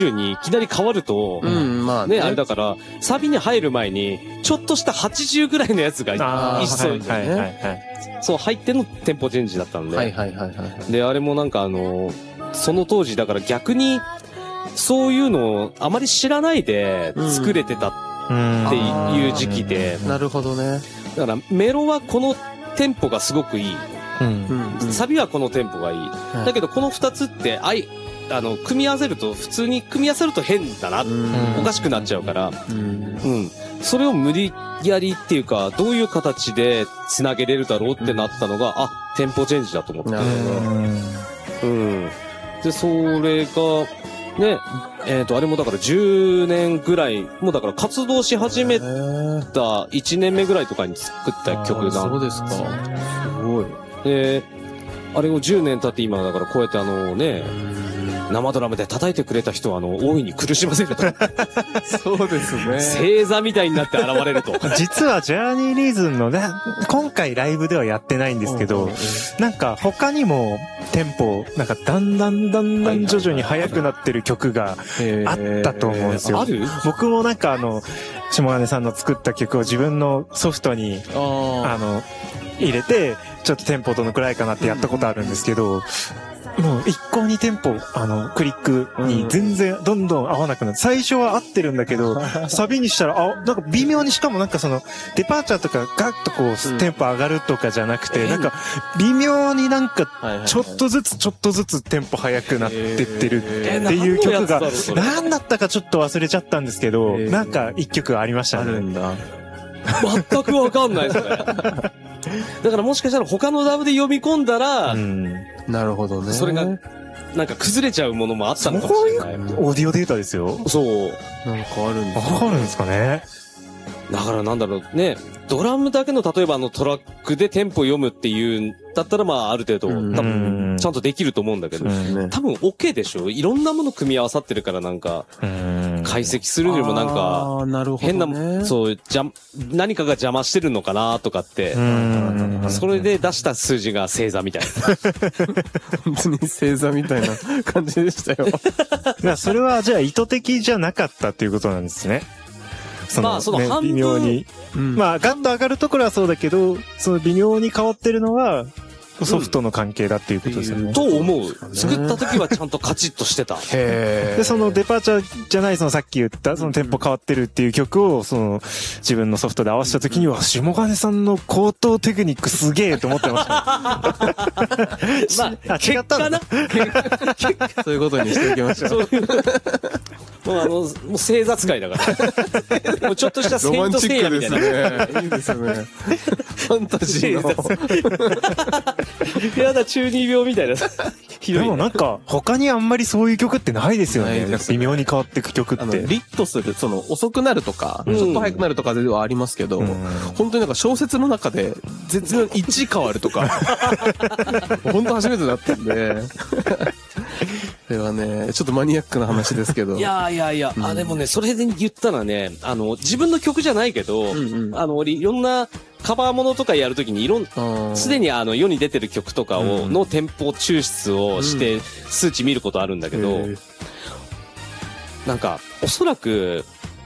にいきなり変わると、 まあね、 あれだから、サビに入る前に、ちょっとした80ぐらいのやつが一層、そう、入ってのテンポチェンジだったんで。で、あれもなんかその当時だから逆に、そういうのをあまり知らないで作れてたっていう時期で。 なるほどね。 だからメロはこのテンポがすごくいい。サビはこのテンポがいい。だけどこの二つって組み合わせると普通に組み合わせると変だな、おかしくなっちゃうから、それを無理やりっていうかどういう形でつなげれるだろうってなったのが、テンポチェンジだと思って。でそれがね、あれもだから10年ぐらい、もうだから活動し始めた1年目ぐらいとかに作った曲なんそうですか。すごい。 で、あれを10年経って今だからこうやって生ドラムで叩いてくれた人は大いに苦しませると。 そうですね。 星座みたいになって現れると。 実はジャーニーリーズンのね、今回ライブではやってないんですけど、なんか他にもテンポ、なんかだんだん徐々に速くなってる曲があったと思うんですよ。 ある？ 僕もなんか下金さんの作った曲を自分のソフトに、入れて、ちょっとテンポどのくらいかなってやったことあるんですけど、もう一向にテンポ、クリックに全然どんどん合わなくなって、最初は合ってるんだけど、サビにしたら、なんか微妙にしかもなんかデパーチャーとかガッとこう、テンポ上がるとかじゃなくて、なんか微妙になんか、ちょっとずつテンポ速くなってってるっていう曲が、何だったかちょっと忘れちゃったんですけど、なんか一曲ありましたね。 あるんだ。 全くわかんないですね。だからもしかしたら他のダブで読み込んだら、 なるほどね。 それが、なんか崩れちゃうものもあったのかもしれない。 オーディオデータですよ。 そう。 なんかあるんですか。わかるんですかね。 だからなんだろうね、ドラムだけの例えばトラックでテンポ読むっていうんだったらある程度多分ちゃんとできると思うんだけど、多分 OK でしょ。いろんなもの組み合わさってるからなんか、解析するよりもなんか、変な、そう、何かが邪魔してるのかなとかって、それで出した数字が星座みたいな。 本当に星座みたいな感じでしたよ。 それはじゃあ意図的じゃなかったっていうことなんですね。その半分。微妙に。ガッと上がるところはそうだけど、その微妙に変わってるのは、ソフトの関係だっていうことですよね。 と思う。作った時はちゃんとカチッとしてた。 で、そのデパーチャーじゃない、さっき言った、そのテンポ変わってるっていう曲を、自分のソフトで合わせた時には、下金さんの高等テクニックすげえと思ってました。違ったんだ。 そういうことにしておきましょう。 もう星座使いだから。もうちょっとしたセイントセイヤみたいな。 いいですよね。ファンタジーの。 やだ、中二病みたいな。 でもなんか、他にあんまりそういう曲ってないですよね。微妙に変わっていく曲って。 リットする、遅くなるとか、ちょっと速くなるとかではありますけど、本当になんか小説の中で、絶妙に1変わるとか、本当初めてだったんで、それはね、ちょっとマニアックな話ですけど。 いや、でもね、それで言ったらね、自分の曲じゃないけど、俺、いろんなカバーものとかやるときに、すでに世に出てる曲とかのテンポ抽出をして、数値見ることあるんだけど、なんか、おそらく、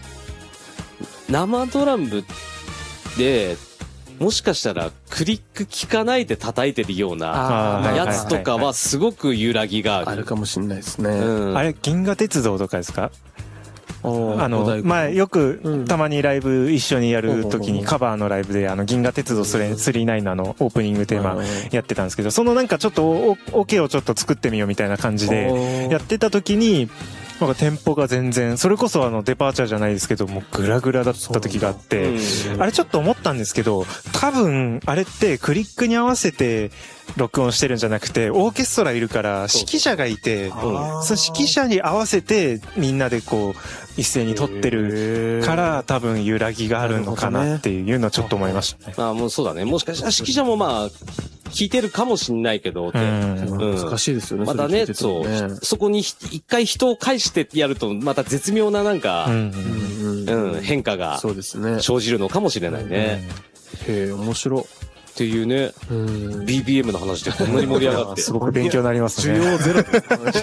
生ドラムで、もしかしたらクリック効かないで叩いてるようなやつとかはすごく揺らぎがある。 あるかもしれないですね。 あれ、銀河鉄道とかですか？よくたまにライブ一緒にやるときにカバーのライブで銀河鉄道39のオープニングテーマやってたんですけど、なんかちょっとオケをちょっと作ってみようみたいな感じでやってたときに、なんかテンポが全然、それこそデパーチャーじゃないですけども、グラグラだった時があって、あれちょっと思ったんですけど、多分、あれってクリックに合わせて録音してるんじゃなくて、オーケストラいるから指揮者がいて、その指揮者に合わせてみんなでこう、一斉に撮ってるから多分揺らぎがあるのかなっていうのをちょっと思いましたね。 もうそうだね。もしかしたら指揮者も聞いてるかもしんないけど、 難しいですよね。 またね、そこに一回人を介してやると、また絶妙ななんか、変化が生じるのかもしれないね。 へえ、面白い。 っていうね、BBM の話でこんなに盛り上がって。 すごく勉強になりますね。 需要ゼロです。